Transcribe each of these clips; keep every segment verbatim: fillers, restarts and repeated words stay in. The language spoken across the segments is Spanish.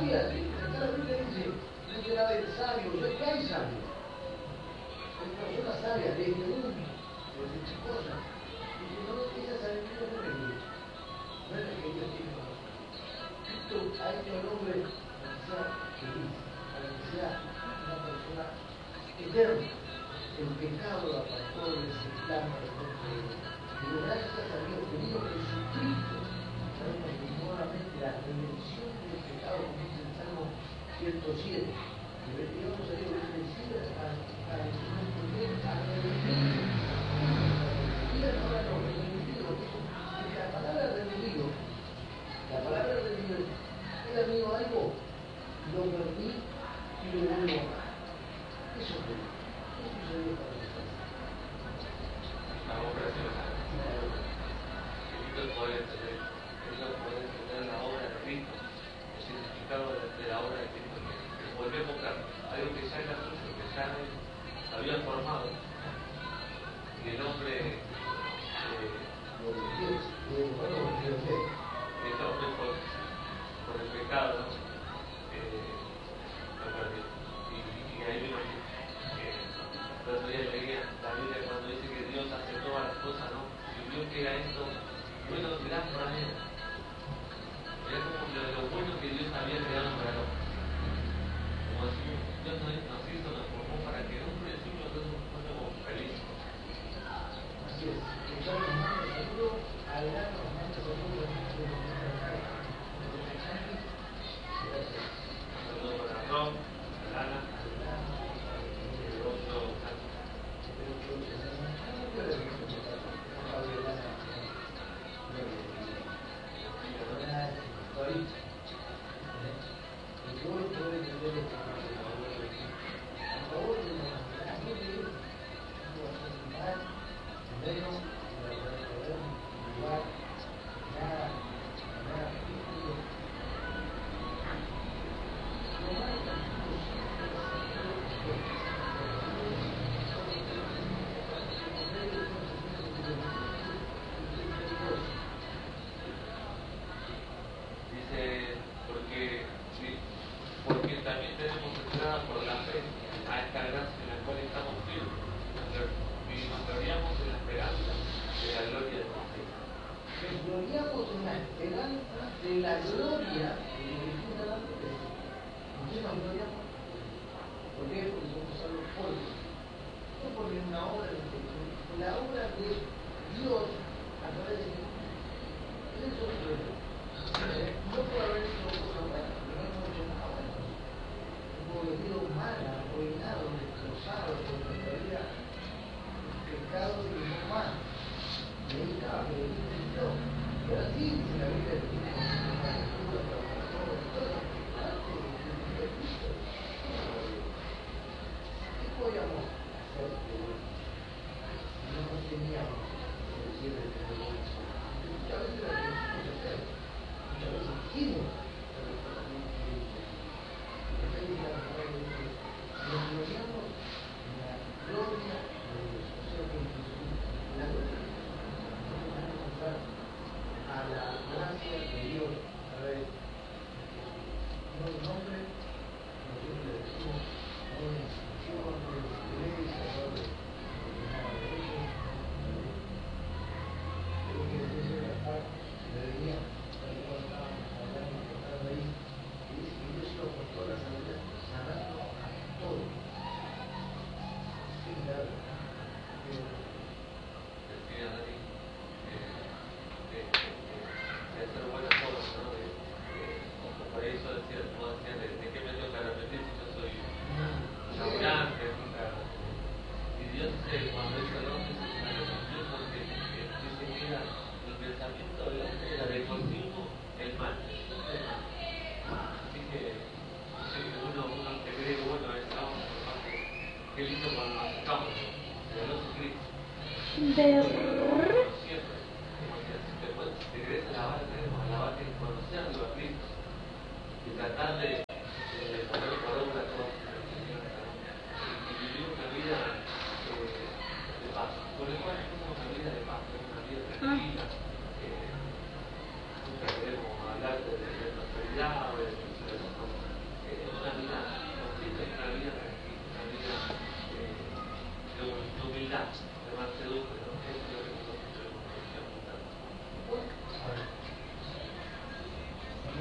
sabía, acá la Biblia dice, no será del sabio, yo que hay sabio. Hay personas sabias, desde un, desde chicosa. Y si no, esa sabiduría no es Dios. No es la que Dios tiene para nosotros. Cristo ha hecho al hombre para que sea feliz, para que sea una persona eterna. El pecado lo apartó de ese plan perfecto de Dios. Pero gracias a Dios, venido Jesucristo, sabemos nuevamente la redención del pecado, como dice el Salmo ciento siete. Que digamos a Dios bendecida a instrumento de a redimido. Y ahora no, redimido, porque la palabra redimido, la palabra redimido, era mío algo, lo perdí y lo vuelvo a dar. Eso es Dios. Eso sucedió para nosotros. La obra de Dios. El poder entender, el poder entender la obra de Cristo, el significado de, de la obra de Cristo, que volvemos a algo que ya era suyo, que ya había formado, y el hombre eh, Lo que quieres, bueno, lo que quieres. el hombre por, por el pecado eh, lo perdió. Y, y ahí vino que el otro día leía la Biblia cuando dice que Dios hace todas las cosas, ¿no? Y vio que era esto bueno, gran manera. Era como lo, lo bueno que Dios había creado para el hombre. Como decimos, Dios nos, nos hizo, nos formó para que en un principio nosotros fuéramos felices. Así es. Echamos manos seguro, adelante las manos seguro de nuestra casa. Gracias. Un saludo para Ron, para Ana, el otro Santo.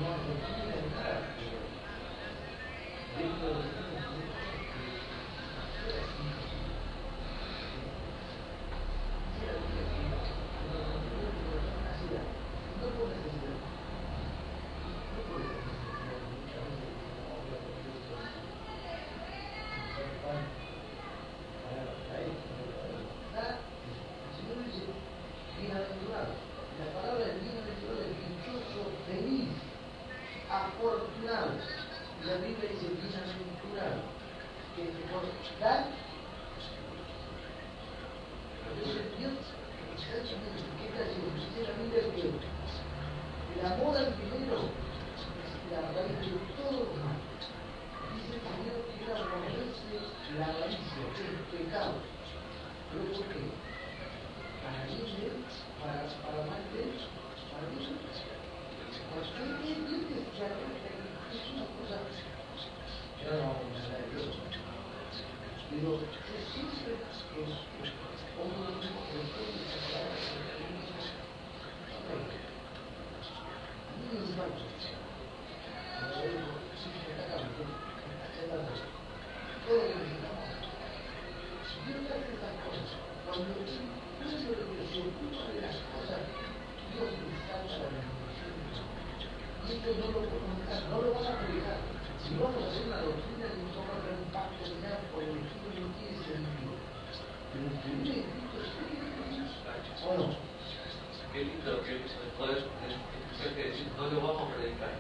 Qué lindo que poder decir, no lo vamos a predicar.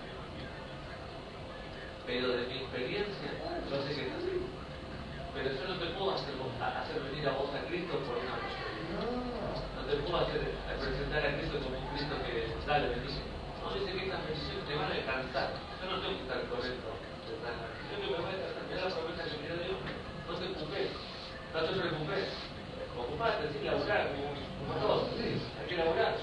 Pero de mi experiencia, yo sé que es así. Pero yo no te puedo hacer, hacer venir a vos a Cristo por una cosa. No te puedo hacer a presentar a Cristo como un Cristo que da la bendición. No, dice que estas bendiciones te van a alcanzar. Yo no tengo que estar correcto. Yo que me voy a alcanzar. Mira la promesa que me dio Dios. No te ocupes. No te preocupes. Ocupate, sí, laburar, como todos. Hay que laburar.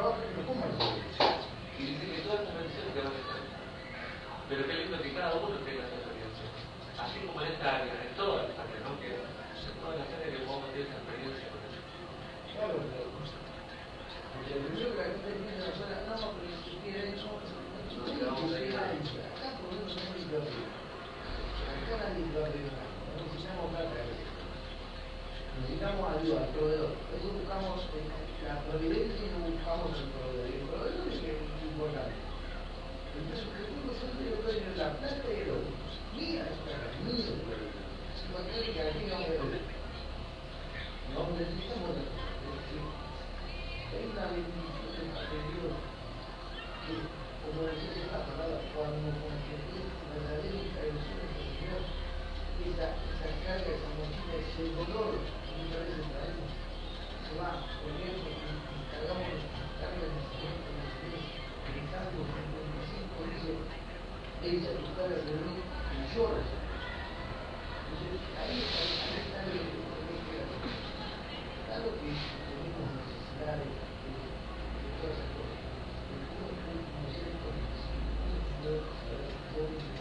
Y dice que todas estas bendiciones te van a estar. Pero qué lindo que cada uno tenga esa experiencia. Así como en esta área, en todas las áreas, ¿no? Que en todas las áreas que podamos tener esa experiencia con eso. Claro, pero porque el primero que la gente piensa en la zona, no, pero si quiere eso, no tiene que ser acá por lo menos no hay que abrir. Acá nadie lo abre nada. Necesitamos plata. Necesitamos ayuda al proveedor. Por eso buscamos la providencia y no buscamos el proveedor. Y el proveedor es el importante. Entonces, el mundo siempre yo doy la plata y el oro. Mira esta camino, si no quiere que aquí no me doy. No necesitamos la hay una bendición de Dios que, como decía esta palabra, cuando contemples verdadera intervención del Señor, esa, esa carga, esa mochila, ese dolor que muchas veces traemos, se va corriendo y cargamos nuestras cargas de nacimiento, de nacimiento, el Salmo cincuenta y cinco dice, echa tus cargas de mí y lloras. Entonces, ahí está, ahí está lo que tenemos que hacer. Claro que tenemos necesidades de, de todas esas cosas. Pero ¿cómo podemos conocer esto? Si no podemos saber cómo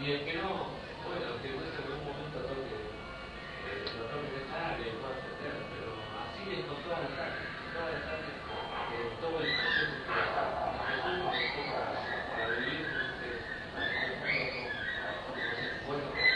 Y el que no, bueno, que puede ser que en un momento toque, eh, lo toque de esta área y pueda aprender, pero así es con todas las áreas, todas las áreas, eh, todo el proceso que Jesús nos dejó para, para vivir en este, en este mundo, son procesos buenos, que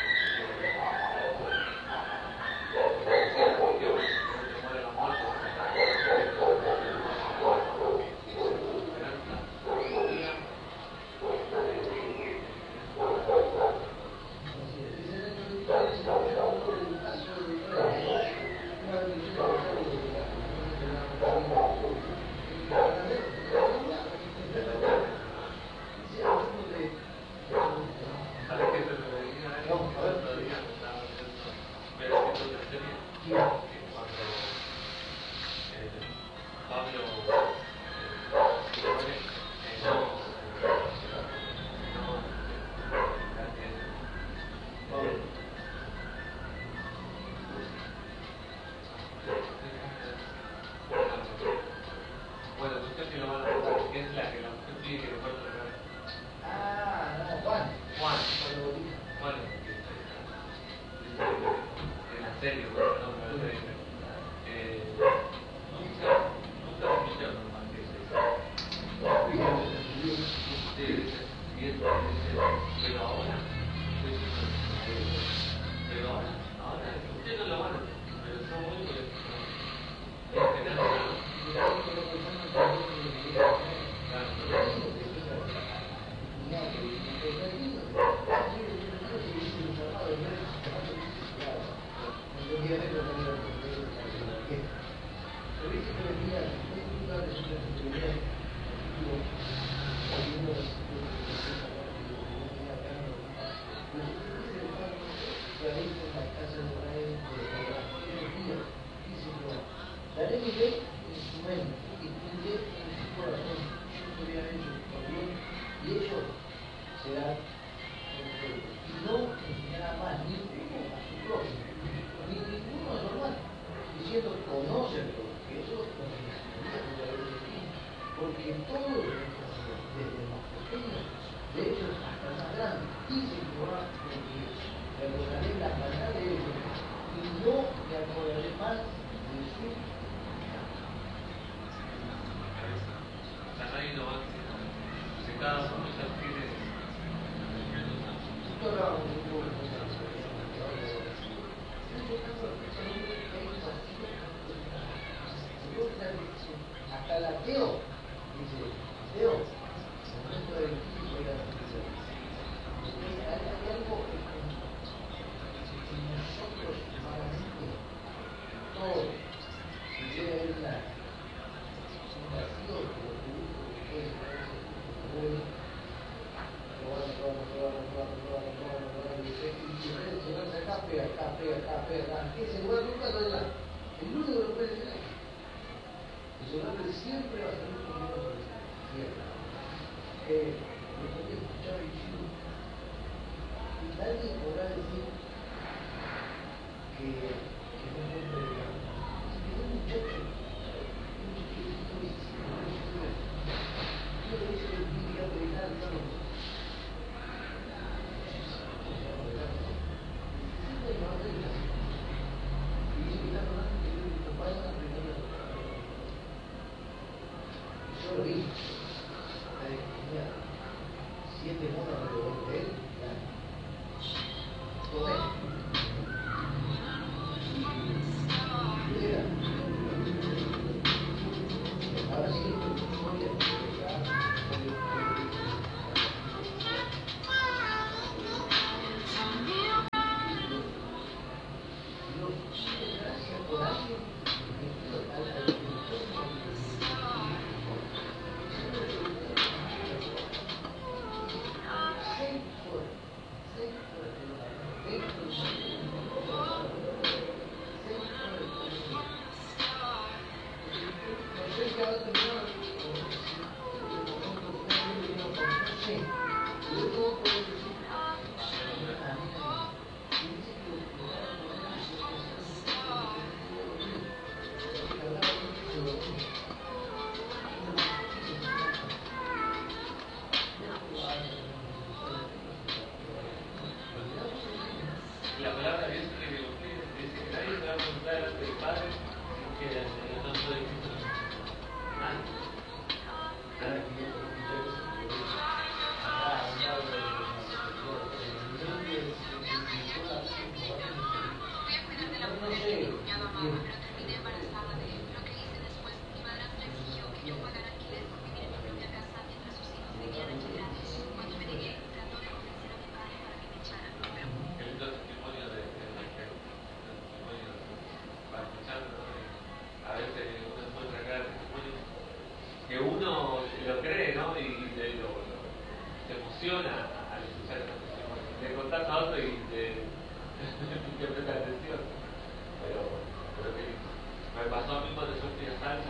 pasa a otro y te, te presta atención. Pero, pero que me pasó a mí cuando yo fui a Salta,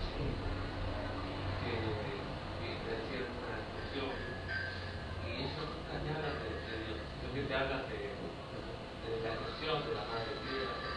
que, que te decían una expresión, y ellos nunca te hablan de, de Dios, sino que te hablan de, de la expresión de la madre tierra.